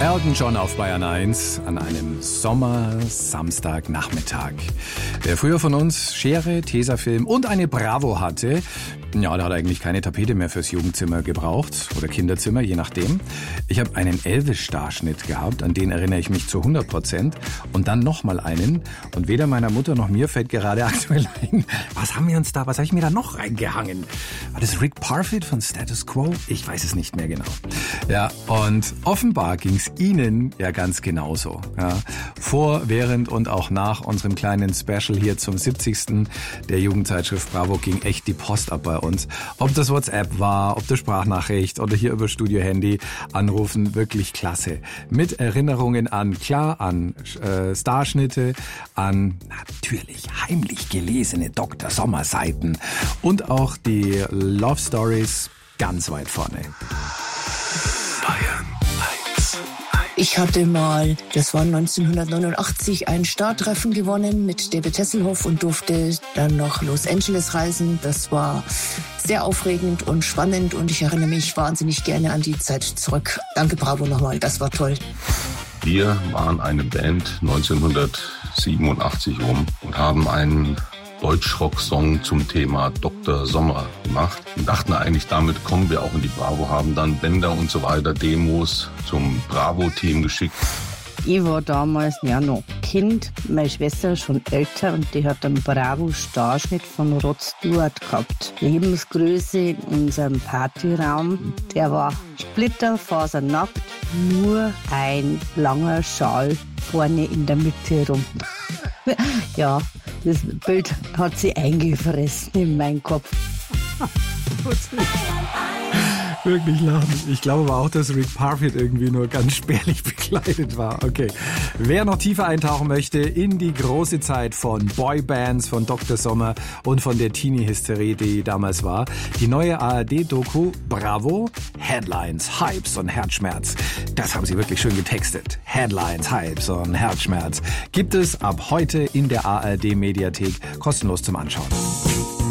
Elton John auf Bayern 1 an einem Sommer-Samstagnachmittag. Wer früher von uns Schere, Tesafilm und eine Bravo hatte, ja, der hat eigentlich keine Tapete mehr fürs Jugendzimmer gebraucht oder Kinderzimmer, je nachdem. Ich habe einen Elvis-Starschnitt gehabt, an den erinnere ich mich zu 100%. Und dann nochmal einen. Und weder meiner Mutter noch mir fällt gerade aktuell ein, was habe ich mir da noch reingehangen? War das Rick Parfitt von Status Quo? Ich weiß es nicht mehr genau. Ja, und offenbar ging es Ihnen ja ganz genauso. Ja. Vor, während und auch nach unserem kleinen Special hier zum 70. der Jugendzeitschrift Bravo ging echt die Post ab bei uns. Ob das WhatsApp war, ob das Sprachnachricht oder hier über Studio-Handy anrufen, wirklich klasse. Mit Erinnerungen an Starschnitte, an natürlich heimlich gelesene Dr. Sommer-Seiten und auch die Love Stories ganz weit vorne. Bayern 1. Ich hatte mal, das war 1989, ein Startreffen gewonnen mit David Hasselhoff und durfte dann nach Los Angeles reisen. Das war sehr aufregend und spannend und ich erinnere mich wahnsinnig gerne an die Zeit zurück. Danke, Bravo nochmal, das war toll. Wir waren eine Band 1987 rum und haben einen Deutschrock-Song zum Thema Dr. Sommer gemacht und dachten eigentlich, damit kommen wir auch in die Bravo, haben dann Bänder und so weiter, Demos zum Bravo-Team geschickt. Ich war damals ja noch Kind, meine Schwester schon älter und die hat einen Bravo-Starschnitt von Rod Stewart gehabt. Lebensgröße in unserem Partyraum, der war splitterfasernackt, nur ein langer Schal vorne in der Mitte rum. Ja, das Bild hat sie eingefressen in meinen Kopf. Wirklich lachen. Ich glaube aber auch, dass Rick Parfitt irgendwie nur ganz spärlich bekleidet war. Okay. Wer noch tiefer eintauchen möchte in die große Zeit von Boybands, von Dr. Sommer und von der Teenie-Hysterie, die damals war, die neue ARD-Doku Bravo, Headlines, Hypes und Herzschmerz. Das haben sie wirklich schön getextet. Headlines, Hypes und Herzschmerz gibt es ab heute in der ARD-Mediathek kostenlos zum Anschauen.